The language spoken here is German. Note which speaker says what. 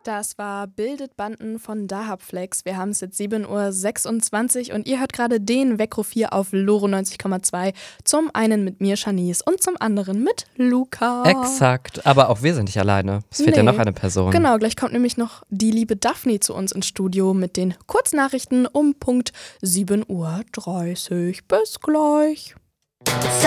Speaker 1: Das war Bildet Banden von Dahabflex. Wir haben es jetzt 7:26 Uhr und ihr hört gerade den Weckruf hier auf Loro 90,2. Zum einen mit mir, Shanice, und zum anderen mit Luca.
Speaker 2: Exakt, aber auch wir sind nicht alleine. Es fehlt ja noch eine Person.
Speaker 1: Genau, gleich kommt nämlich noch die liebe Daphne zu uns ins Studio mit den Kurznachrichten um Punkt 7:30 Uhr. Bis gleich.